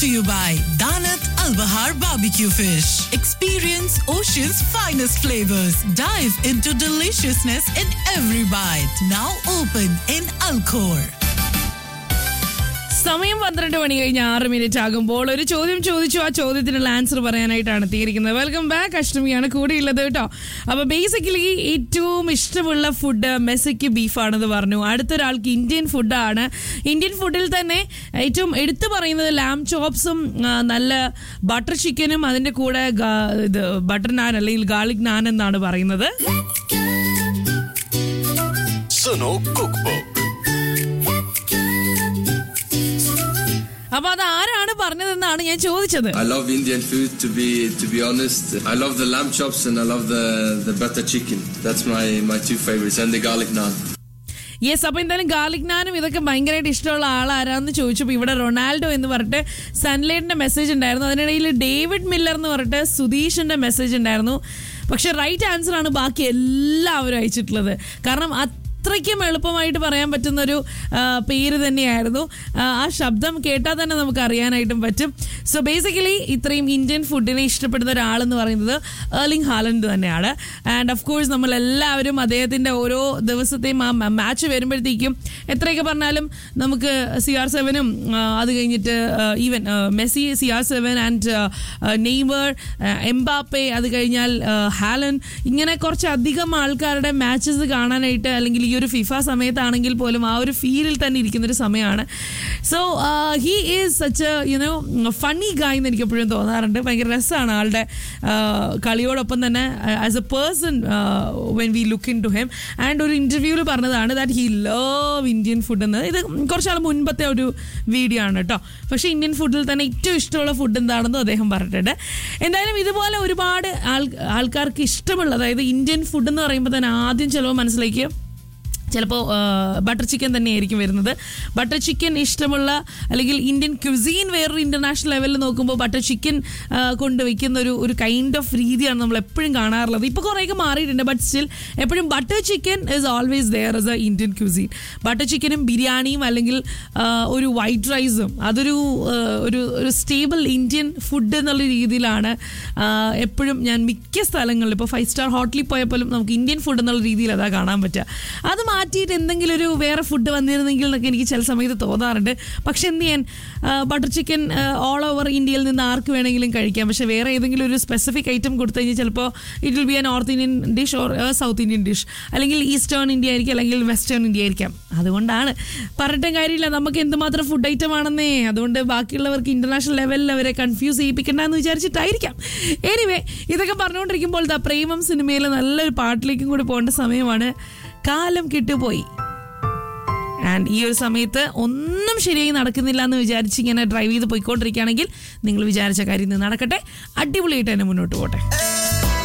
to you by Danat Al Bahar Barbecue Fish. Experience Ocean's finest flavors. Dive into deliciousness in every bite. Now open in Alcor. സമയം 12 മണി കഴിഞ്ഞ് 6 ആകുമ്പോൾ ഒരു ചോദ്യം ചോദിച്ചു. ആ ചോദ്യത്തിനുള്ള ആൻസർ പറയാനായിട്ടാണ് എത്തിയിരിക്കുന്നത്. Welcome back. അഷ്ടമിയാണ് കൂടെയുള്ളത് കേട്ടോ. അപ്പോൾ ബേസിക്കലി ഏറ്റവും ഇഷ്ടമുള്ള ഫുഡ് മെസ്സിക്ക് ബീഫാണെന്ന് പറഞ്ഞു. അടുത്തൊരാൾക്ക് ഇന്ത്യൻ ഫുഡാണ്. ഇന്ത്യൻ ഫുഡിൽ തന്നെ ഏറ്റവും എടുത്തു പറയുന്നത് ലാം ചോപ്സും നല്ല ബട്ടർ ചിക്കനും അതിൻ്റെ കൂടെ ഇത് ബട്ടർ നാൻ അല്ലെങ്കിൽ ഗാർലിക് നാൻ എന്നാണ് പറയുന്നത്. അപ്പൊ അത് ആരാണ് പറഞ്ഞതെന്നാണ് ഞാൻ ചോദിച്ചത്. I love Indian food to be honest. I love the lamb chops and I love the butter chicken. That's my two favorites and the garlic naan. Yes, അപ്പൊ എന്തായാലും ഗാർലിക് നാനും ഇതൊക്കെ ഭയങ്കരമായിട്ട് ഇഷ്ടമുള്ള ആളാരാന്ന് ചോദിച്ചപ്പോൾ ഇവിടെ റൊണാൾഡോ എന്ന് പറഞ്ഞിട്ട് സൺലൈറ്റിന്റെ മെസ്സേജ് ഉണ്ടായിരുന്നു. അതിനിടയിൽ ഡേവിഡ് മില്ലർ എന്ന് പറഞ്ഞിട്ട് സുധീഷിന്റെ മെസ്സേജ് ഉണ്ടായിരുന്നു. പക്ഷെ റൈറ്റ് ആൻസർ ആണ് ബാക്കി എല്ലാവരും അയച്ചിട്ടുള്ളത്. കാരണം അത്രയ്ക്കും എളുപ്പമായിട്ട് പറയാൻ പറ്റുന്നൊരു പേര് തന്നെയായിരുന്നു. ആ ശബ്ദം കേട്ടാൽ തന്നെ നമുക്ക് അറിയാനായിട്ടും പറ്റും. സോ ബേസിക്കലി ഇത്രയും ഇന്ത്യൻ ഫുഡിനെ ഇഷ്ടപ്പെടുന്ന ഒരാളെന്ന് പറയുന്നത് എർലിംഗ് ഹാലൻഡ് തന്നെയാണ്. ആൻഡ് ഓഫ് കോഴ്സ് നമ്മളെല്ലാവരും അദ്ദേഹത്തിൻ്റെ ഓരോ ദിവസത്തെയും ആ മാച്ച് വരുമ്പോഴത്തേക്കും എത്രയൊക്കെ പറഞ്ഞാലും നമുക്ക് CR7 അത് കഴിഞ്ഞിട്ട് even Messi, CR7 and Neymar, Mbappe, അത് കഴിഞ്ഞാൽ ഹാലൻ, ഇങ്ങനെ കുറച്ചധികം ആൾക്കാരുടെ മാച്ചസ് കാണാനായിട്ട് അല്ലെങ്കിൽ ഈ ഒരു ഫിഫ സമയത്താണെങ്കിൽ പോലും ആ ഒരു ഫീലിൽ തന്നെ ഇരിക്കുന്നൊരു സമയമാണ്. So he is such funny ഗായ് എന്ന് എനിക്ക് എപ്പോഴും തോന്നാറുണ്ട്. ഭയങ്കര രസമാണ് ആളുടെ കളിയോടൊപ്പം തന്നെ as A person when we look in to him. And ഒരു ഇൻ്റർവ്യൂവിൽ പറഞ്ഞതാണ് that he love Indian food എന്ന്. ഇത് കുറച്ചാൾ മുൻപത്തെ ഒരു വീഡിയോ ആണ് കേട്ടോ. പക്ഷേ ഇന്ത്യൻ ഫുഡിൽ തന്നെ ഏറ്റവും ഇഷ്ടമുള്ള ഫുഡ് എന്താണെന്നും അദ്ദേഹം പറഞ്ഞിട്ടുണ്ട്. എന്തായാലും ഇതുപോലെ ഒരുപാട് ആൾക്കാർക്ക് ഇഷ്ടമുള്ള, അതായത് ഇന്ത്യൻ ഫുഡ് എന്ന് പറയുമ്പോൾ തന്നെ ആദ്യം ചിലപ്പോൾ മനസ്സിലേക്ക് ചിലപ്പോൾ ബട്ടർ ചിക്കൻ തന്നെയായിരിക്കും വരുന്നത്. ബട്ടർ ചിക്കൻ ഇഷ്ടമുള്ള അല്ലെങ്കിൽ ഇന്ത്യൻ ക്യുസീൻ വേറൊരു ഇൻ്റർനാഷണൽ ലെവലിൽ നോക്കുമ്പോൾ ബട്ടർ ചിക്കൻ കൊണ്ടുവയ്ക്കുന്ന ഒരു കൈൻഡ് ഓഫ് രീതിയാണ് നമ്മൾ എപ്പോഴും കാണാറുള്ളത്. ഇപ്പോൾ കുറേയൊക്കെ മാറിയിട്ടുണ്ട്, ബട്ട് സ്റ്റിൽ എപ്പോഴും butter chicken is always there as A Indian cuisine. Butter ചിക്കനും ബിരിയാണിയും അല്ലെങ്കിൽ ഒരു വൈറ്റ് റൈസും അതൊരു ഒരു സ്റ്റേബിൾ ഇന്ത്യൻ ഫുഡ് എന്നുള്ള രീതിയിലാണ് എപ്പോഴും ഞാൻ മിക്ക സ്ഥലങ്ങളിലും ഇപ്പോൾ 5 സ്റ്റാർ ഹോട്ടലിൽ പോയപ്പോഴും നമുക്ക് ഇന്ത്യൻ ഫുഡ് എന്നുള്ള രീതിയിൽ അതാ കാണാൻ പറ്റുക. അത് മാറ്റിയിട്ട് എന്തെങ്കിലും ഒരു വേറെ ഫുഡ് വന്നിരുന്നെങ്കിൽ എന്നൊക്കെ എനിക്ക് ചില സമയത്ത് തോന്നാറുണ്ട്. പക്ഷെ എന്ത് ചെയ്യാൻ, ബട്ടർ ചിക്കൻ ഓൾ ഓവർ ഇന്ത്യയിൽ നിന്ന് ആർക്ക് വേണമെങ്കിലും കഴിക്കാം. പക്ഷെ വേറെ ഏതെങ്കിലും ഒരു സ്പെസിഫിക് ഐറ്റം കൊടുത്തു കഴിഞ്ഞാൽ ചിലപ്പോൾ it will be A north Indian dish or south Indian dish, അല്ലെങ്കിൽ ഈസ്റ്റേൺ ഇന്ത്യ ആയിരിക്കും, അല്ലെങ്കിൽ വെസ്റ്റേൺ ഇന്ത്യ ആയിരിക്കാം. അതുകൊണ്ടാണ് പറഞ്ഞിട്ടും കാര്യമില്ല, നമുക്ക് എന്തുമാത്രം ഫുഡ് ഐറ്റം ആണെന്നേ. അതുകൊണ്ട് ബാക്കിയുള്ളവർക്ക് ഇന്റർനാഷണൽ ലെവലിൽ അവരെ കൺഫ്യൂസ് ചെയ്യിപ്പിക്കണ്ടെന്ന് വിചാരിച്ചിട്ടായിരിക്കാം. എനിവേ, ഇതൊക്കെ പറഞ്ഞുകൊണ്ടിരിക്കുമ്പോൾ പ്രേമം സിനിമയിൽ നല്ലൊരു പാട്ടിലേക്കും കൂടി പോകേണ്ട സമയമാണ്. കാലം കിട്ടുപോയി. ആൻഡ് ഈ ഒരു സമയത്ത് ഒന്നും ശരിയായി നടക്കുന്നില്ല എന്ന് വിചാരിച്ച് ഇങ്ങനെ ഡ്രൈവ് ചെയ്ത് പോയിക്കൊണ്ടിരിക്കുകയാണെങ്കിൽ നിങ്ങൾ വിചാരിച്ച കാര്യം നടക്കട്ടെ, അടിപൊളിയായിട്ട് തന്നെ മുന്നോട്ട് പോട്ടെ.